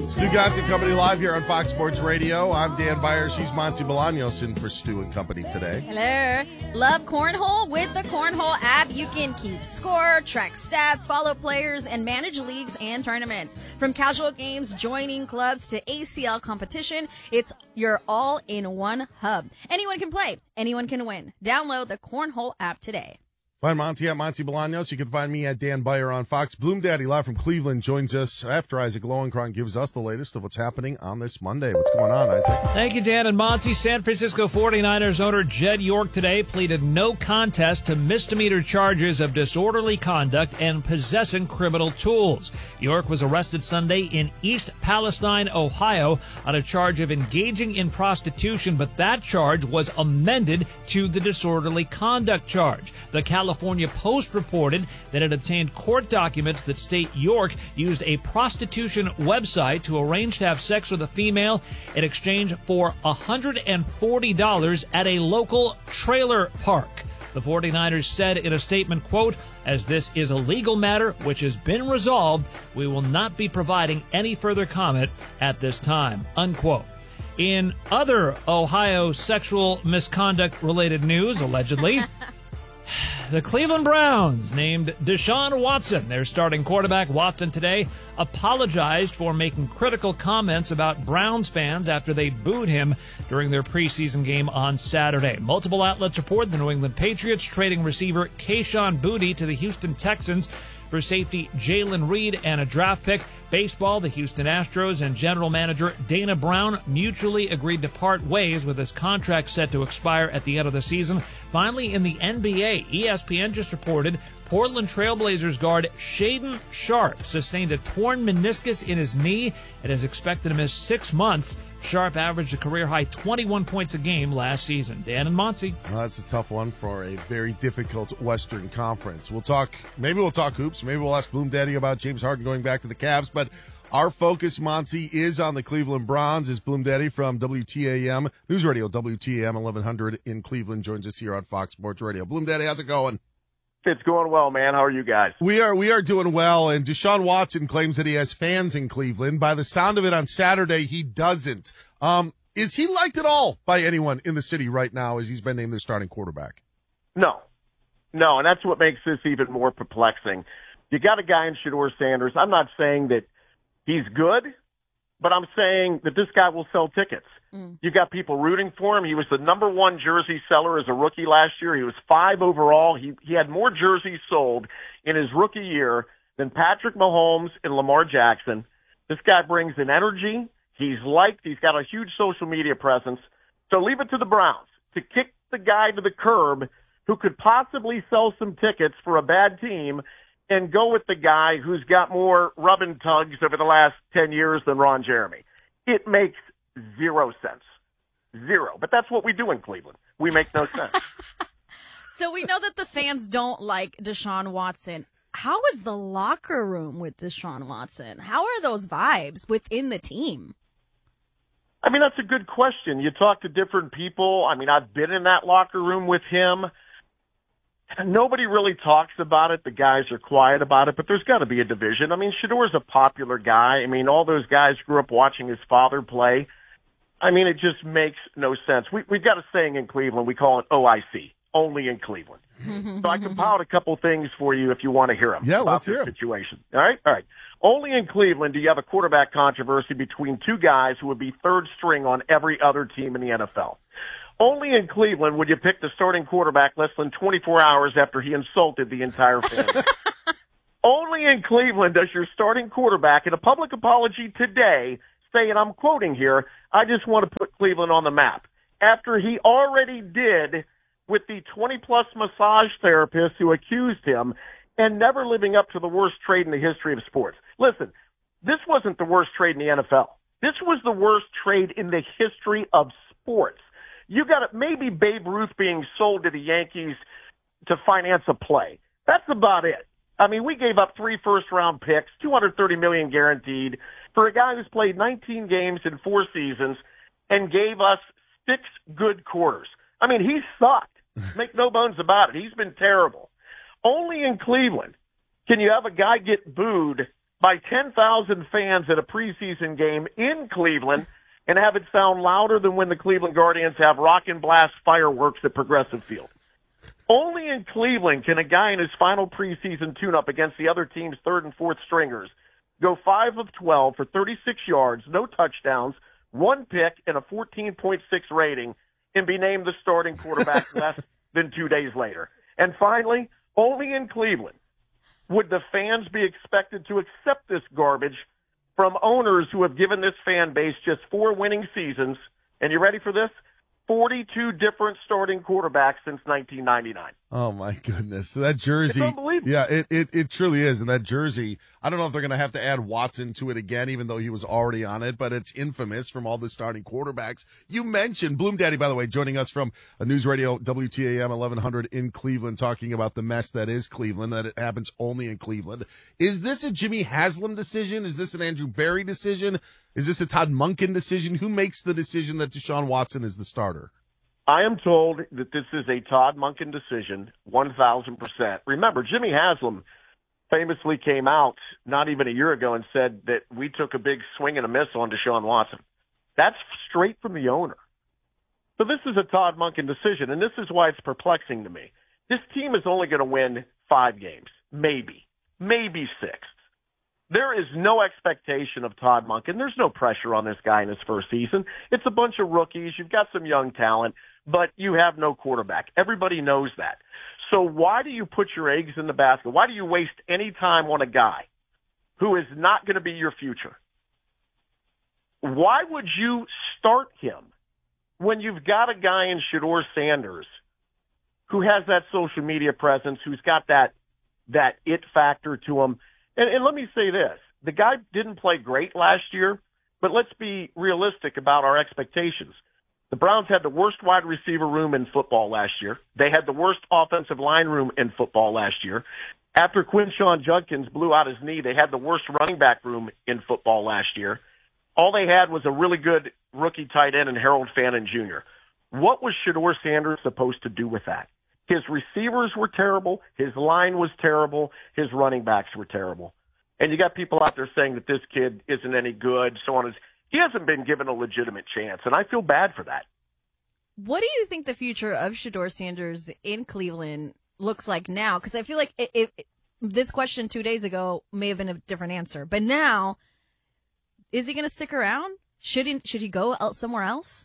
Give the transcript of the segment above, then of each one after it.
Stu Gatz and Company live here on Fox Sports Radio. I'm Dan Beyer. She's Monty Bolaños in for Stu and Company today. Hello. Love Cornhole? With the Cornhole app, you can keep score, track stats, follow players, and manage leagues and tournaments. From casual games, joining clubs, to ACL competition, it's your all-in-one hub. Anyone can play. Anyone can win. Download the Cornhole app today. Find Monty at Monty Bolaños. You can find me at Dan Beyer on Fox. Bloom Daddy live from Cleveland joins us after Isaac Lowenkron gives us the latest of what's happening on this Monday. What's going on, Isaac? Thank you, Dan and Monty. San Francisco 49ers owner Jed York today pleaded no contest to misdemeanor charges of disorderly conduct and possessing criminal tools. York was arrested Sunday in East Palestine, Ohio, on a charge of engaging in prostitution, but that charge was amended to the disorderly conduct charge. The California Post reported that it obtained court documents that state York used a prostitution website to arrange to have sex with a female in exchange for $140 at a local trailer park. The 49ers said in a statement, quote, "As this is a legal matter which has been resolved, we will not be providing any further comment at this time," unquote. In other Ohio sexual misconduct-related news, allegedly, the Cleveland Browns named Deshaun Watson their starting quarterback. Watson today apologized for making critical comments about Browns fans after they booed him during their preseason game on Saturday. Multiple outlets report the New England Patriots trading receiver Kayshon Boutte to the Houston Texans for safety Jalen Reed and a draft pick. Baseball, the Houston Astros and general manager Dana Brown mutually agreed to part ways with his contract set to expire at the end of the season. Finally, in the NBA, ESPN just reported Portland Trailblazers guard Shaedon Sharpe sustained a torn meniscus in his knee and is expected to miss 6 months. Sharpe averaged a career-high 21 points a game last season. Dan and Monty. Well, that's a tough one for a very difficult Western Conference. Maybe we'll talk hoops. Maybe we'll ask Bloom Daddy about James Harden going back to the Cavs. But our focus, Monty, is on the Cleveland Browns. As Bloom Daddy from WTAM, News Radio, WTAM 1100 in Cleveland, joins us here on Fox Sports Radio. Bloom Daddy, how's it going? It's going well, man. How are you guys? We are doing well, and Deshaun Watson claims that he has fans in Cleveland. By the sound of it on Saturday, he doesn't. Is he liked at all by anyone in the city right now as he's been named their starting quarterback? No, and that's what makes this even more perplexing. You got a guy in Shedeur Sanders. I'm not saying that he's good, but I'm saying that this guy will sell tickets. You got people rooting for him. He was the number one jersey seller as a rookie last year. He was 5 overall. He had more jerseys sold in his rookie year than Patrick Mahomes and Lamar Jackson. This guy brings an energy. He's liked. He's got a huge social media presence. So leave it to the Browns to kick the guy to the curb who could possibly sell some tickets for a bad team and go with the guy who's got more rub and tugs over the last 10 years than Ron Jeremy. It makes zero sense. Zero. But that's what we do in Cleveland. We make no sense. So we know that the fans don't like Deshaun Watson. How is the locker room with Deshaun Watson? How are those vibes within the team? I mean, that's a good question. You talk to different people. I mean, I've been in that locker room with him. Nobody really talks about it. The guys are quiet about it, but there's got to be a division. I mean, Shedeur's a popular guy. I mean, all those guys grew up watching his father play. I mean, it just makes no sense. We've got a saying in Cleveland. We call it OIC, only in Cleveland. So I compiled a couple things for you if you want to hear them. Yeah, let's hear them. Situation. All right. Only in Cleveland do you have a quarterback controversy between two guys who would be third string on every other team in the NFL. Only in Cleveland would you pick the starting quarterback less than 24 hours after he insulted the entire family. Only in Cleveland does your starting quarterback, in a public apology today, say, and I'm quoting here, "I just want to put Cleveland on the map," after he already did with the 20-plus massage therapists who accused him and never living up to the worst trade in the history of sports. Listen, this wasn't the worst trade in the NFL. This was the worst trade in the history of sports. You got it. Maybe Babe Ruth being sold to the Yankees to finance a play. That's about it. I mean, we gave up 3 first-round picks, $230 million guaranteed, for a guy who's played 19 games in 4 seasons and gave us 6 good quarters. I mean, he sucked. Make no bones about it. He's been terrible. Only in Cleveland can you have a guy get booed by 10,000 fans at a preseason game in Cleveland and have it sound louder than when the Cleveland Guardians have rock and blast fireworks at Progressive Field. Only in Cleveland can a guy in his final preseason tune-up against the other team's third and fourth stringers go 5 of 12 for 36 yards, no touchdowns, 1 pick, and a 14.6 rating, and be named the starting quarterback less than 2 days later. And finally, only in Cleveland would the fans be expected to accept this garbage from owners who have given this fan base just 4 winning seasons. And you ready for this? 42 different starting quarterbacks since 1999. Oh my goodness. So that jersey. It's unbelievable. Yeah, it truly is. And that jersey, I don't know if they're going to have to add Watson to it again, even though he was already on it, but it's infamous from all the starting quarterbacks. You mentioned Bloom Daddy, by the way, joining us from a News Radio WTAM 1100 in Cleveland, talking about the mess that is Cleveland, that it happens only in Cleveland. Is this a Jimmy Haslam decision? Is this an Andrew Berry decision? Is this a Todd Monken decision? Who makes the decision that Deshaun Watson is the starter? I am told that this is a Todd Monken decision, 1,000%. Remember, Jimmy Haslam famously came out not even a year ago and said that we took a big swing and a miss on Deshaun Watson. That's straight from the owner. So this is a Todd Monken decision, and this is why it's perplexing to me. This team is only going to win 5 games, maybe 6. There is no expectation of Todd Monken. There's no pressure on this guy in his first season. It's a bunch of rookies. You've got some young talent, but you have no quarterback. Everybody knows that. So why do you put your eggs in the basket? Why do you waste any time on a guy who is not going to be your future? Why would you start him when you've got a guy in Shedeur Sanders who has that social media presence, who's got that it factor to him? And let me say this. The guy didn't play great last year, but let's be realistic about our expectations. The Browns had the worst wide receiver room in football last year. They had the worst offensive line room in football last year. After Quinshon Judkins blew out his knee, they had the worst running back room in football last year. All they had was a really good rookie tight end in Harold Fannin Jr. What was Shedeur Sanders supposed to do with that? His receivers were terrible. His line was terrible. His running backs were terrible. And you got people out there saying that this kid isn't any good, so on. He hasn't been given a legitimate chance, and I feel bad for that. What do you think the future of Shedeur Sanders in Cleveland looks like now? Because I feel like this question 2 days ago may have been a different answer. But now, is he going to stick around? Should he go somewhere else?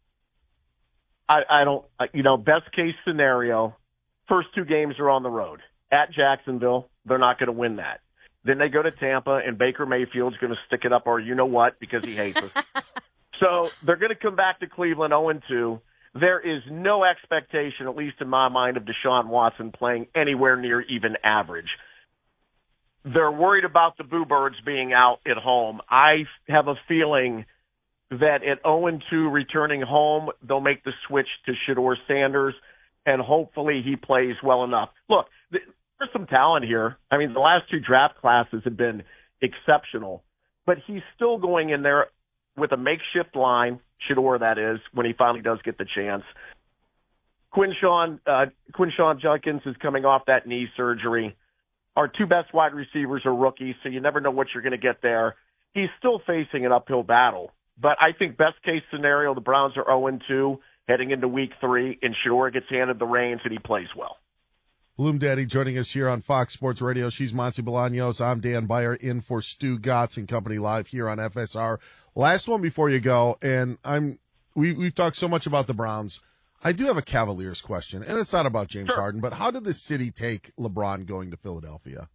I don't, best case scenario, first 2 games are on the road. At Jacksonville, they're not going to win that. Then they go to Tampa, and Baker Mayfield's going to stick it up or you-know-what because he hates us. So they're going to come back to Cleveland 0-2. There is no expectation, at least in my mind, of Deshaun Watson playing anywhere near even average. They're worried about the Boo Birds being out at home. I have a feeling that at 0-2 returning home, they'll make the switch to Shedeur Sanders, and hopefully he plays well enough. Look, there's some talent here. I mean, the last 2 draft classes have been exceptional, but he's still going in there with a makeshift line, Shedeur that is, when he finally does get the chance. Quinshon Judkins is coming off that knee surgery. Our 2 best wide receivers are rookies, so you never know what you're going to get there. He's still facing an uphill battle. But I think best case scenario, the Browns are 0-2 heading into week 3, and Shedeur gets handed the reins and he plays well. Bloom Daddy joining us here on Fox Sports Radio. She's Monty Bolaños. I'm Dan Beyer in for Stu Gotts and Company live here on FSR. Last one before you go, and we've talked so much about the Browns. I do have a Cavaliers question, and it's not about James Harden, but how did the city take LeBron going to Philadelphia?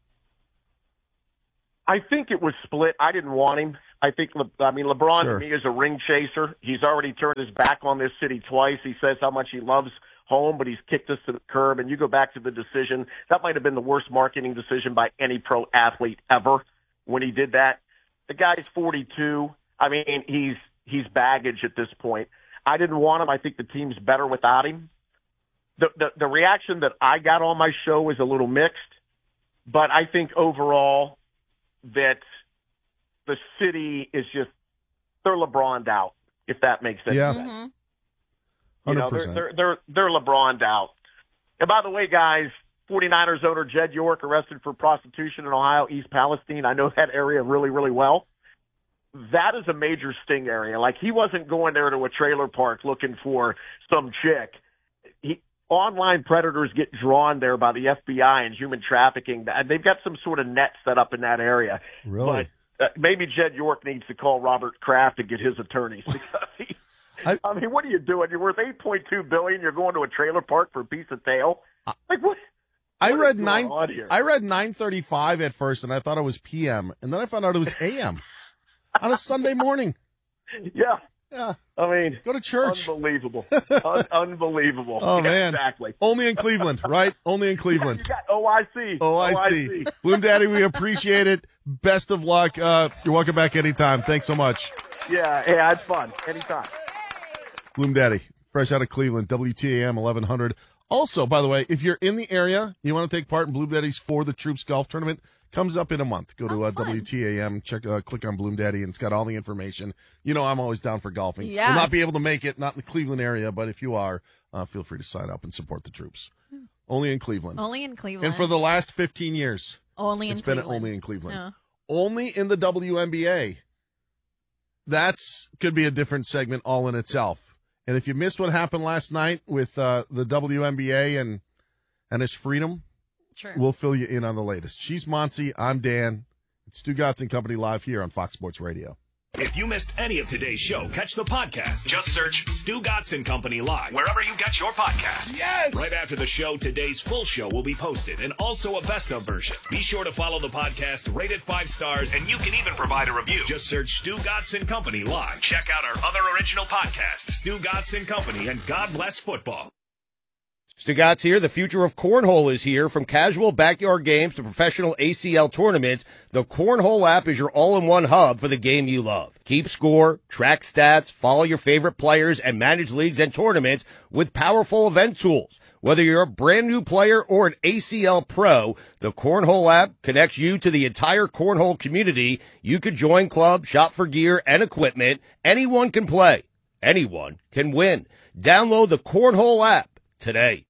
I think it was split. I didn't want him. LeBron to me is a ring chaser. He's already turned his back on this city twice. He says how much he loves home, but he's kicked us to the curb. And you go back to the decision, that might have been the worst marketing decision by any pro athlete ever when he did that. The guy's 42. I mean, he's baggage at this point. I didn't want him. I think the team's better without him. The reaction that I got on my show was a little mixed, but I think overall that the city is just, they're LeBron'd out, if that makes sense. Yeah. Mm-hmm. You know, they're LeBron'd out. And by the way, guys, 49ers owner Jed York arrested for prostitution in Ohio, East Palestine. I know that area really, really well. That is a major sting area. Like, he wasn't going there to a trailer park looking for some chick. Online predators get drawn there by the FBI and human trafficking. They've got some sort of net set up in that area. Really? But maybe Jed York needs to call Robert Kraft and get his attorneys. Because I mean, what are you doing? You're worth $8.2 billion. You're going to a trailer park for a piece of tail. Like, what? I read 9:35 at first, and I thought it was PM, and then I found out it was AM on a Sunday morning. Yeah. Yeah. I mean, go to church. Unbelievable. Unbelievable. Oh, man. Exactly. Only in Cleveland, right? Only in Cleveland. You got OIC. OIC. Bloom Daddy, we appreciate it. Best of luck. You're welcome back anytime. Thanks so much. Yeah, it's fun. Anytime. Bloom Daddy, fresh out of Cleveland, WTAM 1100. Also, by the way, if you're in the area, you want to take part in Bloom Daddy's For the Troops golf tournament, comes up in a month. Go to WTAM, click on Bloom Daddy, and it's got all the information. You know I'm always down for golfing. Yes. Will not be able to make it, not in the Cleveland area, but if you are, feel free to sign up and support the troops. Only in Cleveland. Only in Cleveland. And for the last 15 years. Only in Cleveland. It's been only in Cleveland. Yeah. Only in the WNBA. That's could be a different segment all in itself. And if you missed what happened last night with the WNBA and his freedom, sure, we'll fill you in on the latest. She's Monty. I'm Dan. It's Stu Gatz and Company live here on Fox Sports Radio. If you missed any of today's show, catch the podcast. Just search Stu Gatz and Company Live wherever you get your podcasts. Yes! Right after the show, today's full show will be posted and also a best of version. Be sure to follow the podcast, rate it 5 stars, and you can even provide a review. Just search Stu Gatz and Company Live. Check out our other original podcasts, Stu Gatz and Company and God Bless Football. Stu Gatz here. The future of cornhole is here. From casual backyard games to professional ACL tournaments, the Cornhole app is your all-in-one hub for the game you love. Keep score, track stats, follow your favorite players, and manage leagues and tournaments with powerful event tools. Whether you're a brand new player or an ACL pro, the Cornhole app connects you to the entire cornhole community. You could join clubs, shop for gear and equipment. Anyone can play. Anyone can win. Download the Cornhole app today.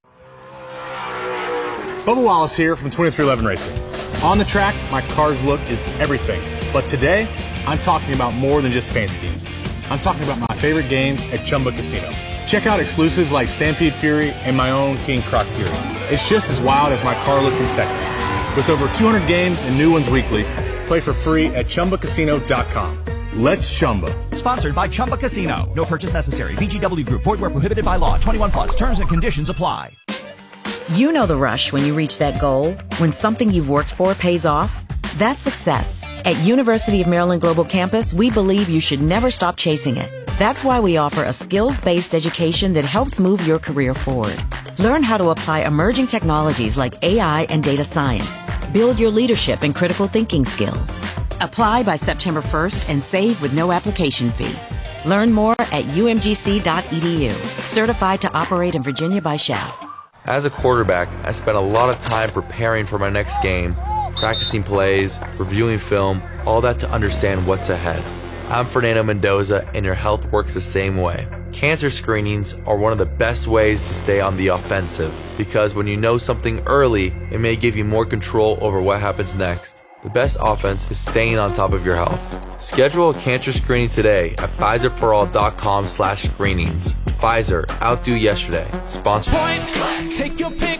Bubba Wallace here from 2311 Racing. On the track, my car's look is everything. But today, I'm talking about more than just paint schemes. I'm talking about my favorite games at Chumba Casino. Check out exclusives like Stampede Fury and my own King Croc Fury. It's just as wild as my car look in Texas. With over 200 games and new ones weekly, play for free at ChumbaCasino.com. Let's Chumba. Sponsored by Chumba Casino. No purchase necessary. VGW Group. Void where prohibited by law. 21 plus. Terms and conditions apply. You know the rush when you reach that goal, when something you've worked for pays off. That's success. At University of Maryland Global Campus, we believe you should never stop chasing it. That's why we offer a skills-based education that helps move your career forward. Learn how to apply emerging technologies like AI and data science. Build your leadership and critical thinking skills. Apply by September 1st and save with no application fee. Learn more at umgc.edu. Certified to operate in Virginia by SCHAF. As a quarterback, I spent a lot of time preparing for my next game, practicing plays, reviewing film, all that to understand what's ahead. I'm Fernando Mendoza, and your health works the same way. Cancer screenings are one of the best ways to stay on the offensive, because when you know something early, it may give you more control over what happens next. The best offense is staying on top of your health. Schedule a cancer screening today at PfizerForAll.com/screenings. Pfizer, outdo yesterday. Sponsored. Point blank, take your pick,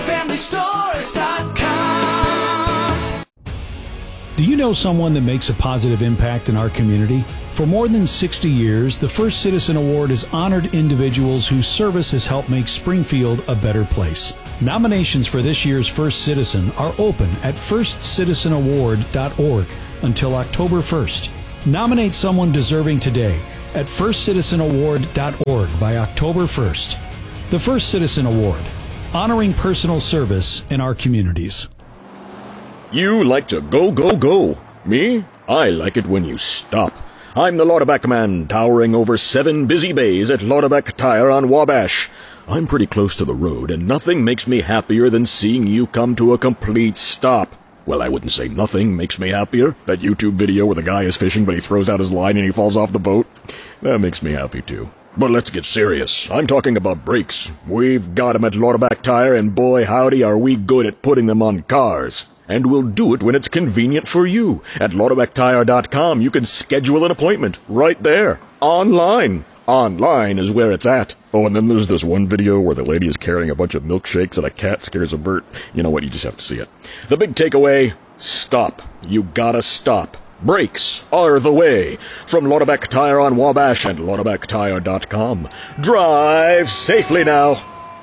GreenFamilyStores.com. Do you know someone that makes a positive impact in our community? For more than 60 years, the First Citizen Award has honored individuals whose service has helped make Springfield a better place. Nominations for this year's First Citizen are open at firstcitizenaward.org until October 1st. Nominate someone deserving today at firstcitizenaward.org by October 1st. The First Citizen Award, honoring personal service in our communities. You like to go, go, go. Me? I like it when you stop. I'm the Lauterback Man, towering over 7 busy bays at Lauterback Tire on Wabash. I'm pretty close to the road, and nothing makes me happier than seeing you come to a complete stop. Well, I wouldn't say nothing makes me happier. That YouTube video where the guy is fishing, but he throws out his line and he falls off the boat. That makes me happy, too. But let's get serious. I'm talking about brakes. We've got them at Lauterbach Tire, and boy howdy are we good at putting them on cars. And we'll do it when it's convenient for you. At LauterbachTire.com, you can schedule an appointment right there, online. Online is where it's at. Oh, and then there's this one video where the lady is carrying a bunch of milkshakes and a cat scares a bird. You know what, you just have to see it. The big takeaway, stop. You gotta stop. Brakes are the way. From Lauterbach Tire on Wabash and LauterbachTire.com. Drive safely now.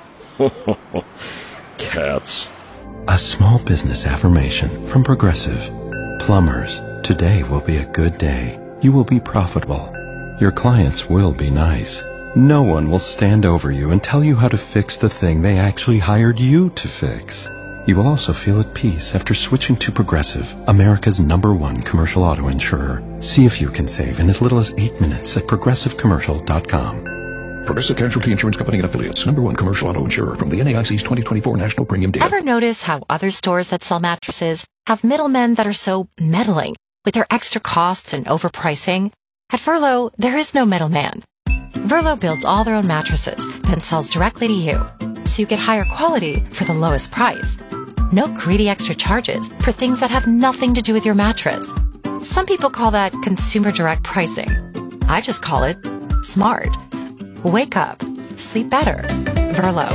Cats. A small business affirmation from Progressive. Plumbers, today will be a good day. You will be profitable. Your clients will be nice. No one will stand over you and tell you how to fix the thing they actually hired you to fix. You will also feel at peace after switching to Progressive, America's #1 commercial auto insurer. See if you can save in as little as 8 minutes at progressivecommercial.com. Progressive Casualty Insurance Company and Affiliates, #1 commercial auto insurer from the NAIC's 2024 National Premium Data. Ever notice how other stores that sell mattresses have middlemen that are so meddling with their extra costs and overpricing? At Verlo, there is no middleman. Verlo builds all their own mattresses, then sells directly to you, so you get higher quality for the lowest price. No greedy extra charges for things that have nothing to do with your mattress. Some people call that consumer direct pricing. I just call it smart. Wake up. Sleep better. Verlo.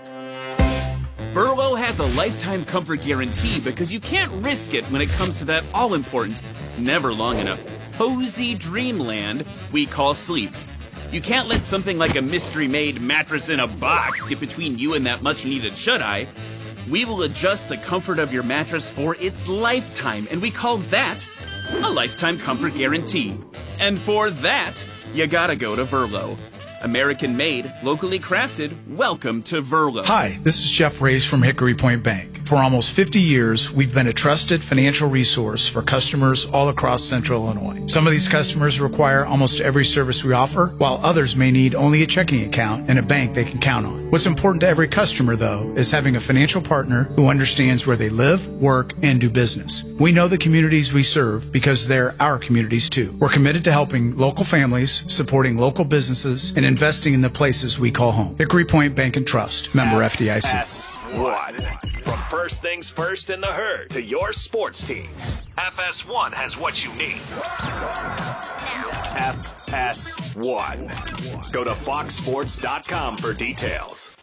Verlo has a lifetime comfort guarantee because you can't risk it when it comes to that all-important, never long enough, cozy dreamland we call sleep. You can't let something like a mystery-made mattress in a box get between you and that much-needed shut-eye. We will adjust the comfort of your mattress for its lifetime, and we call that a lifetime comfort guarantee. And for that, you gotta go to Verlo. American-made, locally crafted, welcome to Verlo. Hi, this is Jeff Reyes from Hickory Point Bank. For almost 50 years, we've been a trusted financial resource for customers all across Central Illinois. Some of these customers require almost every service we offer, while others may need only a checking account and a bank they can count on. What's important to every customer, though, is having a financial partner who understands where they live, work, and do business. We know the communities we serve because they're our communities, too. We're committed to helping local families, supporting local businesses, and investing in the places we call home. Hickory Point Bank and Trust, member FDIC. FS1. From first things first in the herd to your sports teams, FS1 has what you need. FS1. Go to foxsports.com for details.